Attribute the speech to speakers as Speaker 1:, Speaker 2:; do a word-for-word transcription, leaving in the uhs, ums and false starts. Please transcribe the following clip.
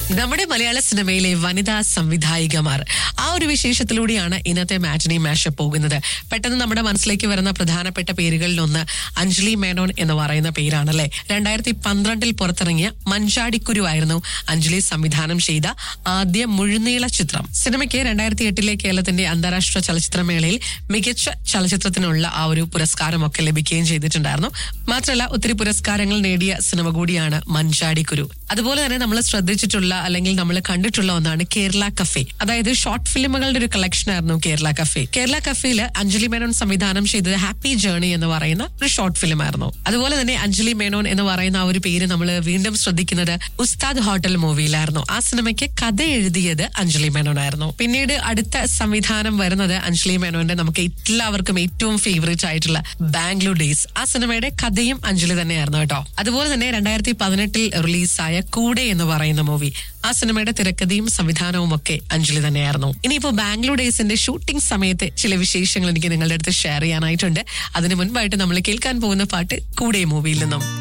Speaker 1: നമ്മുടെ മലയാള സിനിമയിലെ വനിതാ സംവിധായികമാർ, ആ ഒരു വിശേഷത്തിലൂടെയാണ് ഇന്നത്തെ മാറ്റിനി മാഷപ്പ് പോകുന്നത്. പെട്ടെന്ന് നമ്മുടെ മനസ്സിലേക്ക് വരുന്ന പ്രധാനപ്പെട്ട പേരുകളിൽ ഒന്ന് അഞ്ജലി മേനോൻ എന്ന് പറയുന്ന പേരാണല്ലേ. രണ്ടായിരത്തി പന്ത്രണ്ടിൽ പുറത്തിറങ്ങിയ മഞ്ചാടിക്കുരു ആയിരുന്നു അഞ്ജലി സംവിധാനം ചെയ്ത ആദ്യ മുഴുനീള ചിത്രം. സിനിമയ്ക്ക് രണ്ടായിരത്തി എട്ടിലെ കേരളത്തിന്റെ അന്താരാഷ്ട്ര ചലച്ചിത്രമേളയിൽ മികച്ച ചലച്ചിത്രത്തിനുള്ള ആ ഒരു പുരസ്കാരമൊക്കെ ലഭിക്കുകയും ചെയ്തിട്ടുണ്ടായിരുന്നു. മാത്രമല്ല ഒത്തിരി പുരസ്കാരങ്ങൾ നേടിയ സിനിമ കൂടിയാണ് മഞ്ചാടിക്കുരു. അതുപോലെ തന്നെ നമ്മൾ ശ്രദ്ധിച്ചിട്ടുള്ള അല്ലെങ്കിൽ നമ്മൾ കണ്ടിട്ടുള്ള ഒന്നാണ് കേരള കഫേ. അതായത് ഷോർട്ട് ഫിലിമുകളുടെ ഒരു കളക്ഷൻ ആയിരുന്നു കേരള കഫേ. കേരള കഫേയിൽ അഞ്ജലി മേനോൻ സംവിധാനം ചെയ്തത് ഹാപ്പി ജേർണി എന്ന് പറയുന്ന ഒരു ഷോർട്ട് ഫിലിം ആയിരുന്നു. അതുപോലെ തന്നെ അഞ്ജലി മേനോൻ എന്ന് പറയുന്ന ആ ഒരു പേര് നമ്മൾ വീണ്ടും ശ്രദ്ധിക്കുന്നത് ഉസ്താദ് ഹോട്ടൽ മൂവിയിലായിരുന്നു. ആ സിനിമയ്ക്ക് കഥ എഴുതിയത് അഞ്ജലി മേനോൻ ആയിരുന്നു. പിന്നീട് അടുത്ത സംവിധാനം വരുന്നത് അഞ്ജലി മേനോന്റെ നമുക്ക് എല്ലാവർക്കും ഏറ്റവും ഫേവറേറ്റ് ആയിട്ടുള്ള ബാംഗ്ലൂർ ഡേയ്സ്. ആ സിനിമയുടെ കഥയും അഞ്ജലി തന്നെയായിരുന്നു കേട്ടോ. അതുപോലെ തന്നെ രണ്ടായിരത്തി പതിനെട്ടിൽ റിലീസായ കൂടെ എന്ന് പറയുന്ന മൂവി, ആ സിനിമയുടെ തിരക്കഥയും സംവിധാനവും ഒക്കെ അഞ്ജലി തന്നെയായിരുന്നു. ഇനിയിപ്പോ ബാംഗ്ലൂർ ഡേയ്സിന്റെ ഷൂട്ടിംഗ് സമയത്ത് ചില വിശേഷങ്ങൾ എനിക്ക് നിങ്ങളുടെ അടുത്ത് ഷെയർ ചെയ്യാനായിട്ടുണ്ട്. അതിനു മുൻപായിട്ട് നമ്മൾ കേൾക്കാൻ പോകുന്ന പാട്ട് കൂടെ മൂവിയിൽ നിന്നും.